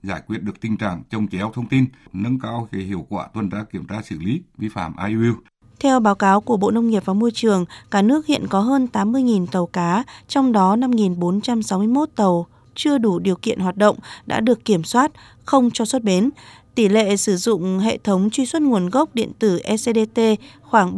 giải quyết được tình trạng chồng chéo thông tin, nâng cao hiệu quả tuần tra kiểm tra xử lý vi phạm IUU. Theo báo cáo của Bộ Nông nghiệp và Môi trường, cả nước hiện có hơn 80.000 tàu cá, trong đó 5.461 tàu chưa đủ điều kiện hoạt động đã được kiểm soát, không cho xuất bến. Tỷ lệ sử dụng hệ thống truy xuất nguồn gốc điện tử ECDT khoảng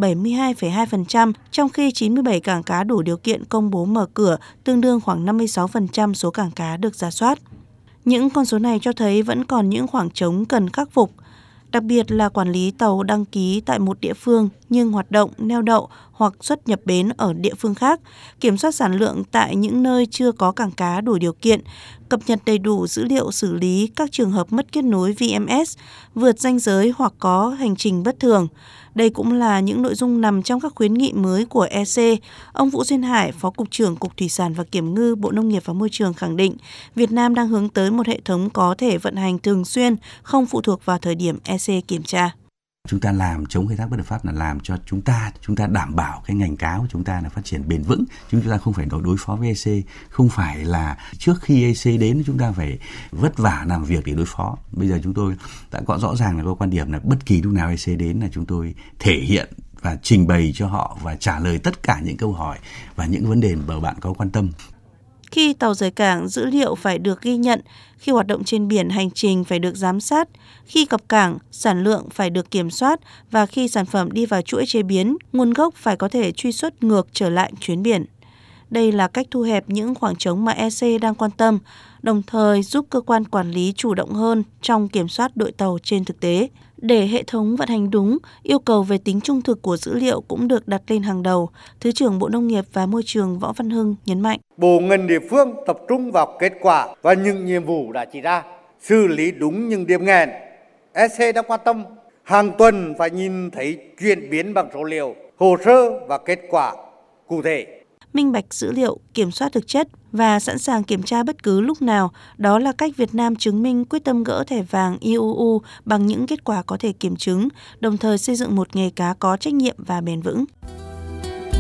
72,2%, trong khi 97 cảng cá đủ điều kiện công bố mở cửa, tương đương khoảng 56% số cảng cá được rà soát. Những con số này cho thấy vẫn còn những khoảng trống cần khắc phục, đặc biệt là quản lý tàu đăng ký tại một địa phương nhưng hoạt động, neo đậu hoặc xuất nhập bến ở địa phương khác, kiểm soát sản lượng tại những nơi chưa có cảng cá đủ điều kiện, cập nhật đầy đủ dữ liệu xử lý các trường hợp mất kết nối VMS, vượt ranh giới hoặc có hành trình bất thường. Đây cũng là những nội dung nằm trong các khuyến nghị mới của EC. Ông Vũ Duyên Hải, Phó Cục trưởng Cục Thủy sản và Kiểm ngư, Bộ Nông nghiệp và Môi trường khẳng định, Việt Nam đang hướng tới một hệ thống có thể vận hành thường xuyên, không phụ thuộc vào thời điểm EC kiểm tra. Chúng ta làm chống khai thác bất hợp pháp là làm cho chúng ta đảm bảo cái ngành cá của chúng ta là phát triển bền vững. Chúng ta không phải đối phó với EC, không phải là trước khi EC đến chúng ta phải vất vả làm việc để đối phó. Bây giờ chúng tôi đã có rõ ràng là có quan điểm là bất kỳ lúc nào EC đến là chúng tôi thể hiện và trình bày cho họ và trả lời tất cả những câu hỏi và những vấn đề mà bạn có quan tâm. Khi tàu rời cảng, dữ liệu phải được ghi nhận. Khi hoạt động trên biển, hành trình phải được giám sát. Khi cập cảng, sản lượng phải được kiểm soát. Và khi sản phẩm đi vào chuỗi chế biến, nguồn gốc phải có thể truy xuất ngược trở lại chuyến biển. Đây là cách thu hẹp những khoảng trống mà EC đang quan tâm, đồng thời giúp cơ quan quản lý chủ động hơn trong kiểm soát đội tàu trên thực tế. Để hệ thống vận hành đúng, yêu cầu về tính trung thực của dữ liệu cũng được đặt lên hàng đầu. Thứ trưởng Bộ Nông nghiệp và Môi trường Võ Văn Hưng nhấn mạnh. Bộ ngành địa phương tập trung vào kết quả và những nhiệm vụ đã chỉ ra, xử lý đúng những điểm nghẽn. EC đã quan tâm, hàng tuần phải nhìn thấy chuyển biến bằng số liệu, hồ sơ và kết quả cụ thể. Minh bạch dữ liệu, kiểm soát thực chất và sẵn sàng kiểm tra bất cứ lúc nào, đó là cách Việt Nam chứng minh quyết tâm gỡ thẻ vàng IUU bằng những kết quả có thể kiểm chứng, đồng thời xây dựng một nghề cá có trách nhiệm và bền vững.